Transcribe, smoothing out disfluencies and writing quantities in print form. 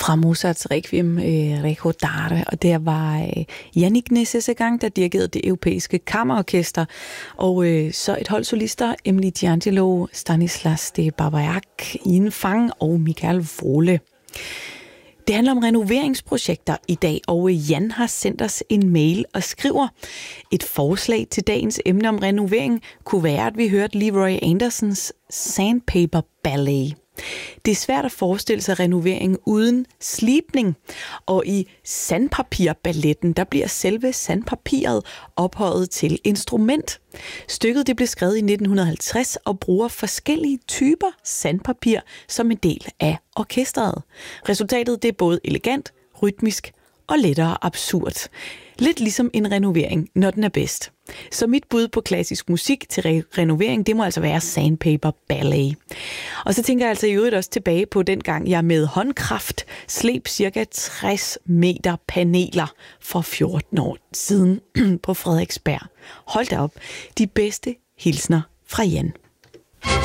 fra Mozarts Requiem Recordare, og der var Yannick Nézet-Séguin, der dirigerede det europæiske kammerorkester, og så et hold solister, Emily D'Angelo, Stanislas de Barbarac, Yin Fang og Michael Vrole. Det handler om renoveringsprojekter i dag, og Jan har sendt os en mail og skriver, et forslag til dagens emne om renovering kunne være, at vi hørte Leroy Andersons Sandpaper Ballet. Det er svært at forestille sig renovering uden slibning, og i sandpapirballetten, der bliver selve sandpapiret ophøjet til instrument. Stykket det blev skrevet i 1950 og bruger forskellige typer sandpapir som en del af orkestret. Resultatet det er både elegant, rytmisk og lettere absurd. Lidt ligesom en renovering, når den er bedst. Så mit bud på klassisk musik til renovering, det må altså være Sandpaper Ballet. Og så tænker jeg altså i øvrigt også tilbage på den gang, jeg med håndkraft sleb cirka 60 meter paneler for 14 år siden på Frederiksberg. Hold da op, de bedste hilsner fra Jan.